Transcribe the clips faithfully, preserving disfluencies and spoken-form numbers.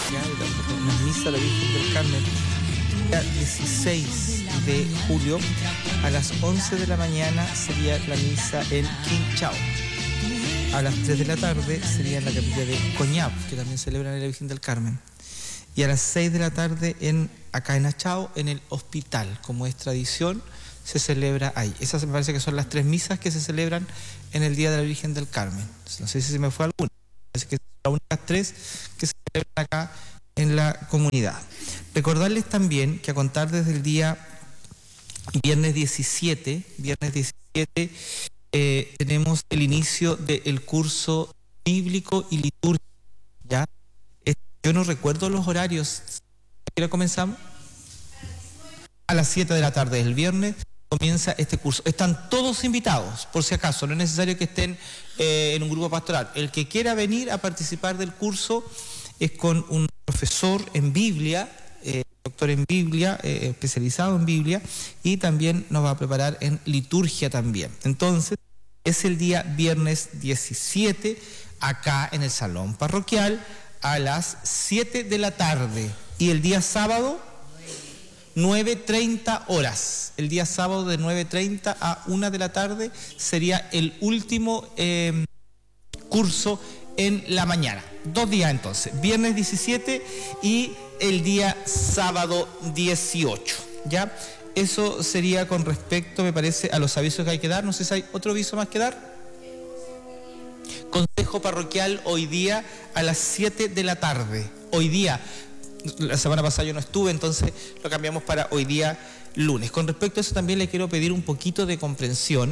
ya de la, una misa a la Virgen del Carmen, el dieciséis de julio a las once de la mañana sería la misa en Quinchao. A las tres de la tarde sería en la capilla de Coñab, que también celebran a la Virgen del Carmen. Y a las seis de la tarde en, acá en Achao, en el hospital, como es tradición, se celebra ahí. Esas me parece que son las tres misas que se celebran en el Día de la Virgen del Carmen. No sé si se me fue alguna. Parece que son las únicas tres que se celebran acá en la comunidad. Recordarles también que a contar desde el día viernes diecisiete, viernes diecisiete, eh, tenemos el inicio del curso bíblico y litúrgico, ¿ya? Eh, yo no recuerdo los horarios. ¿A qué hora comenzamos? A las siete de la tarde del viernes comienza este curso. Están todos invitados, por si acaso, no es necesario que estén eh, en un grupo pastoral. El que quiera venir a participar del curso es con un profesor en Biblia, eh, doctor en Biblia, eh, especializado en Biblia, y también nos va a preparar en liturgia también. Entonces, es el día viernes diecisiete, acá en el salón parroquial, a las siete de la tarde. Y el día sábado, nueve treinta horas. El día sábado de nueve treinta a una de la tarde sería el último eh, curso en la mañana. Dos días entonces, viernes diecisiete y el día sábado dieciocho, ¿ya? Eso sería con respecto, me parece, a los avisos que hay que dar. No sé si hay otro aviso más que dar. Consejo parroquial hoy día a las siete de la tarde. Hoy día, la semana pasada yo no estuve, entonces lo cambiamos para hoy día lunes. Con respecto a eso también le quiero pedir un poquito de comprensión.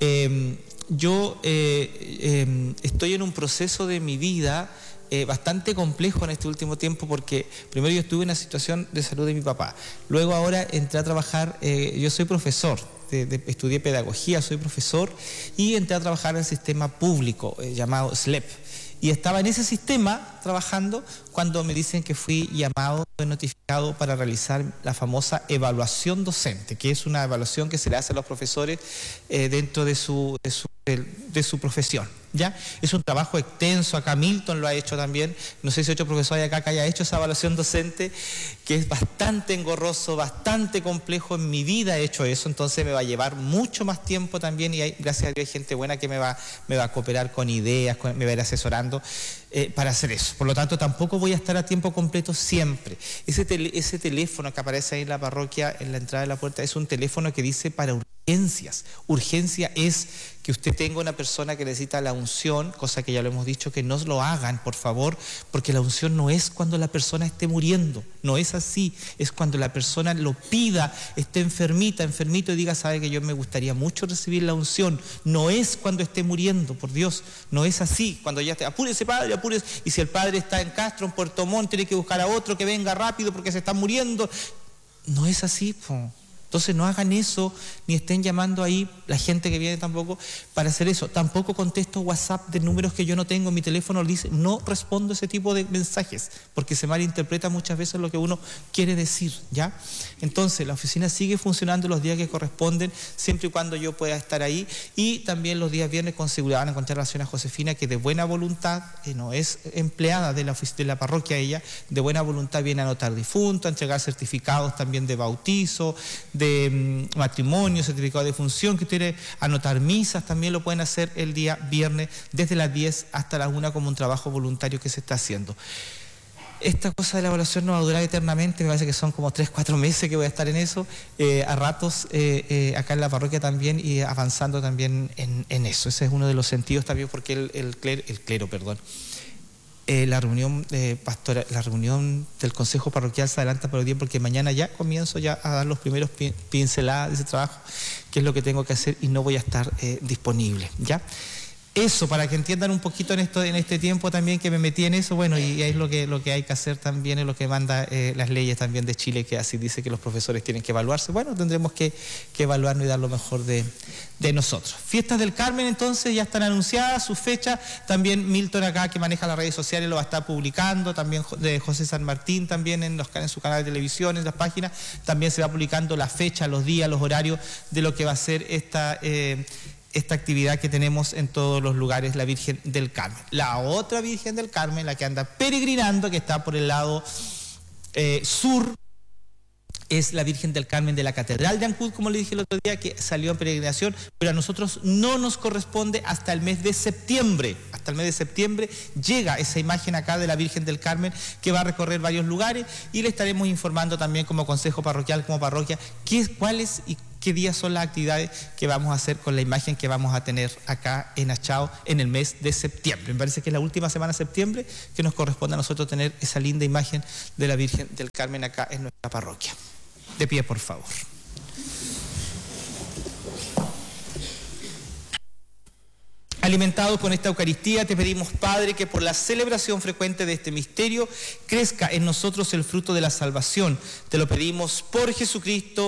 Eh, yo eh, eh, estoy en un proceso de mi vida Eh, bastante complejo en este último tiempo, porque primero yo estuve en una situación de salud de mi papá, luego ahora entré a trabajar, eh, yo soy profesor, de, de, estudié pedagogía, soy profesor y entré a trabajar en el sistema público eh, llamado S L E P, y estaba en ese sistema trabajando cuando me dicen que fui llamado, notificado para realizar la famosa evaluación docente, que es una evaluación que se le hace a los profesores eh, dentro de su, de su, de, de su profesión. ¿Ya? Es un trabajo extenso, acá Milton lo ha hecho también, no sé si otro profesor hay acá que haya hecho esa evaluación docente, que es bastante engorroso, bastante complejo. En mi vida he hecho eso, entonces me va a llevar mucho más tiempo también, y hay, gracias a Dios hay gente buena que me va, me va a cooperar con ideas, con, me va a ir asesorando eh, para hacer eso. Por lo tanto, tampoco voy a estar a tiempo completo siempre. Ese, tele, ese teléfono que aparece ahí en la parroquia, en la entrada de la puerta, es un teléfono que dice para urgencias. Urgencia es que usted tenga una persona que necesita la unción, cosa que ya lo hemos dicho, que no lo hagan, por favor, porque la unción no es cuando la persona esté muriendo, no es así, es cuando la persona lo pida, esté enfermita, enfermito y diga, sabe que yo me gustaría mucho recibir la unción, no es cuando esté muriendo, por Dios, no es así, cuando ya esté, apúrese padre, apúrese, y si el padre está en Castro, en Puerto Montt, tiene que buscar a otro que venga rápido porque se está muriendo, no es así, po. Entonces no hagan eso, ni estén llamando ahí la gente que viene tampoco para hacer eso. Tampoco contesto WhatsApp de números que yo no tengo en mi teléfono, dice, no respondo ese tipo de mensajes, porque se malinterpreta muchas veces lo que uno quiere decir, ¿ya? Entonces la oficina sigue funcionando los días que corresponden, siempre y cuando yo pueda estar ahí, y también los días viernes con seguridad van a encontrar a la señora Josefina, que de buena voluntad, eh, no es empleada de la, de la parroquia ella, de buena voluntad viene a anotar difuntos, a entregar certificados también de bautizo, de matrimonio, certificado de función, que quiere anotar misas, también lo pueden hacer el día viernes desde las diez hasta las una como un trabajo voluntario que se está haciendo. Esta cosa de la evaluación no va a durar eternamente, me parece que son como tres, cuatro meses que voy a estar en eso, eh, a ratos eh, eh, acá en la parroquia también, y avanzando también en, en eso. Ese es uno de los sentidos también, porque el, el, clero, el clero, perdón, Eh, la reunión eh, pastora, la reunión del Consejo Parroquial se adelanta por el día, porque mañana ya comienzo ya a dar los primeros pin, pinceladas de ese trabajo, que es lo que tengo que hacer, y no voy a estar eh, disponible, ¿ya? Eso, para que entiendan un poquito en esto, en este tiempo también que me metí en eso, bueno, y es lo que, lo que hay que hacer también, es lo que manda eh, las leyes también de Chile, que así dice que los profesores tienen que evaluarse. Bueno, tendremos que, que evaluarnos y dar lo mejor de, de nosotros. Fiestas del Carmen, entonces, ya están anunciadas sus fechas, también Milton acá, que maneja las redes sociales, lo va a estar publicando, también de José San Martín, también en, los, en su canal de televisión, en las páginas, también se va publicando la fecha, los días, los horarios de lo que va a ser esta... Eh, esta actividad que tenemos en todos los lugares, la Virgen del Carmen. La otra Virgen del Carmen, la que anda peregrinando, que está por el lado eh, sur, es la Virgen del Carmen de la Catedral de Ancud, como le dije el otro día, que salió en peregrinación, pero a nosotros no nos corresponde hasta el mes de septiembre. Hasta el mes de septiembre llega esa imagen acá de la Virgen del Carmen, que va a recorrer varios lugares, y le estaremos informando también como consejo parroquial, como parroquia, qué, cuáles y qué días son las actividades que vamos a hacer con la imagen que vamos a tener acá en Achao en el mes de septiembre. Me parece que es la última semana de septiembre que nos corresponde a nosotros tener esa linda imagen de la Virgen del Carmen acá en nuestra parroquia. De pie, por favor. Alimentados con esta Eucaristía, te pedimos, Padre, que por la celebración frecuente de este misterio crezca en nosotros el fruto de la salvación. Te lo pedimos por Jesucristo,